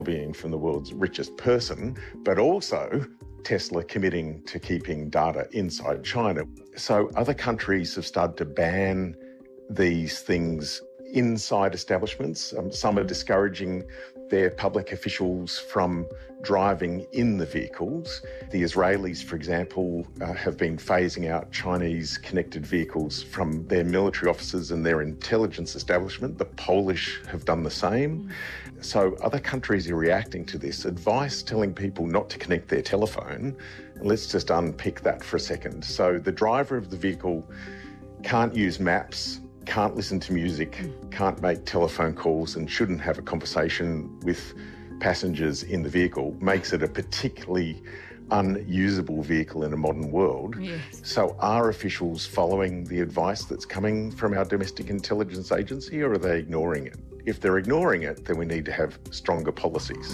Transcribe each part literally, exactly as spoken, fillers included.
being from the world's richest person, but also Tesla committing to keeping data inside China. So other countries have started to ban these things inside establishments. Um, some are discouraging their public officials from driving in the vehicles. The Israelis, for example, uh, have been phasing out Chinese connected vehicles from their military offices and their intelligence establishment. The Polish have done the same. Mm. So other countries are reacting to this. Advice telling people not to connect their telephone. Let's just unpick that for a second. So the driver of the vehicle can't use maps, can't listen to music, can't make telephone calls, and shouldn't have a conversation with passengers in the vehicle, makes it a particularly unusable vehicle in a modern world. Yes. So are officials following the advice that's coming from our domestic intelligence agency, or are they ignoring it? If they're ignoring it, then we need to have stronger policies.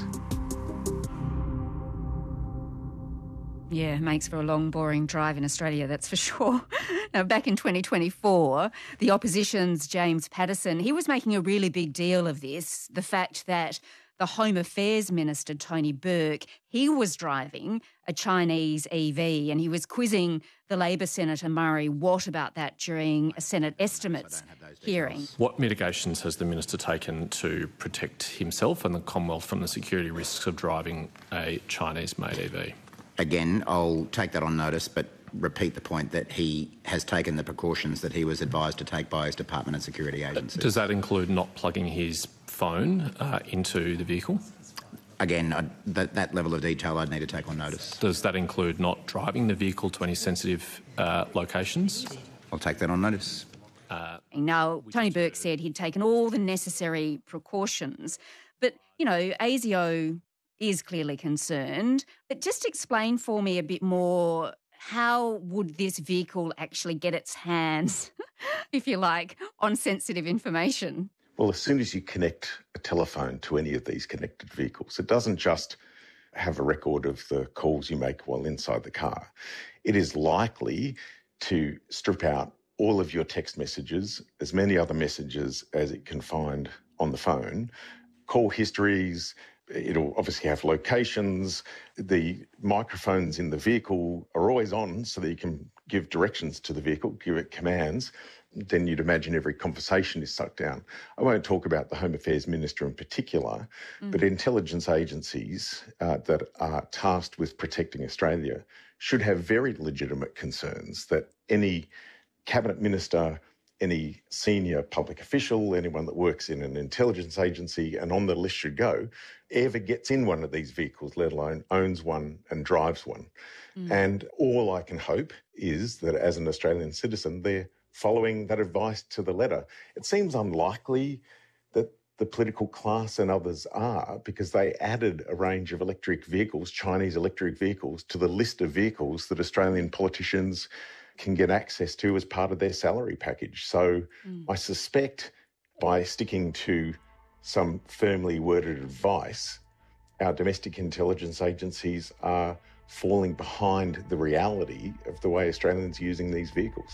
Yeah, makes for a long, boring drive in Australia, that's for sure. Now, back in twenty twenty-four, the opposition's James Paterson, he was making a really big deal of this, the fact that the Home Affairs Minister, Tony Burke, he was driving a Chinese E V, and he was quizzing the Labor Senator Murray Watt about that during a Senate estimates hearing. What mitigations has the minister taken to protect himself and the Commonwealth from the security risks of driving a Chinese-made E V? Again, I'll take that on notice, but repeat the point that he has taken the precautions that he was advised to take by his Department and Security Agency. Does that include not plugging his phone uh, into the vehicle? Again, I, that, that level of detail I'd need to take on notice. Does that include not driving the vehicle to any sensitive uh, locations? I'll take that on notice. Uh, now, Tony Burke said he'd taken all the necessary precautions, but, you know, A S I O is clearly concerned. But just explain for me a bit more, how would this vehicle actually get its hands, if you like, on sensitive information? Well, as soon as you connect a telephone to any of these connected vehicles, it doesn't just have a record of the calls you make while inside the car. It is likely to strip out all of your text messages, as many other messages as it can find on the phone, call histories. It'll obviously have locations. The microphones in the vehicle are always on so that you can give directions to the vehicle, give it commands. Then you'd imagine every conversation is sucked down. I won't talk about the Home Affairs Minister in particular, mm. but intelligence agencies uh, that are tasked with protecting Australia should have very legitimate concerns that any cabinet minister, any senior public official, anyone that works in an intelligence agency and on the list should go, ever gets in one of these vehicles, let alone owns one and drives one. Mm. And all I can hope is that as an Australian citizen, they're following that advice to the letter. It seems unlikely that the political class and others are, because they added a range of electric vehicles, Chinese electric vehicles, to the list of vehicles that Australian politicians can get access to as part of their salary package. So mm. I suspect by sticking to some firmly worded advice, our domestic intelligence agencies are falling behind the reality of the way Australians are using these vehicles.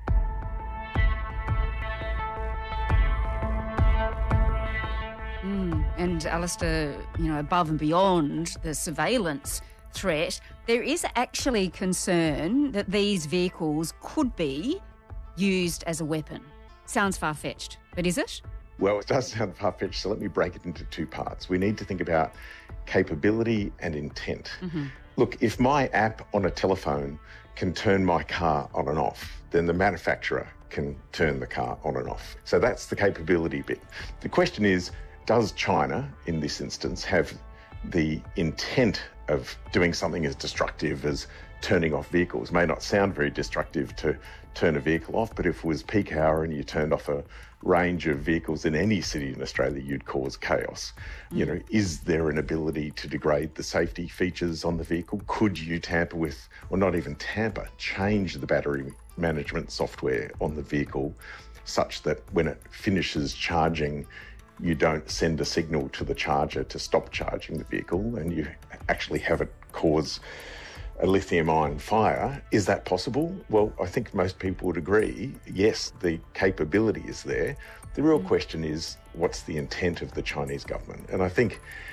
Mm. And Alistair, you know, above and beyond the surveillance threat, there is actually concern that these vehicles could be used as a weapon. Sounds far-fetched, but is it? Well, it does sound far-fetched, so let me break it into two parts. We need to think about capability and intent. Mm-hmm. Look, if my app on a telephone can turn my car on and off, then the manufacturer can turn the car on and off. So that's the capability bit. The question is, does China, in this instance, have the intent of doing something as destructive as turning off vehicles? May not sound very destructive to turn a vehicle off, but if it was peak hour and you turned off a range of vehicles in any city in Australia, you'd cause chaos. Mm. You know, is there an ability to degrade the safety features on the vehicle? Could you tamper with, or not even tamper, change the battery management software on the vehicle such that when it finishes charging, you don't send a signal to the charger to stop charging the vehicle and you actually have it cause a lithium-ion fire? Is that possible? Well, I think most people would agree, yes, the capability is there. The real mm. question is, what's the intent of the Chinese government? And I think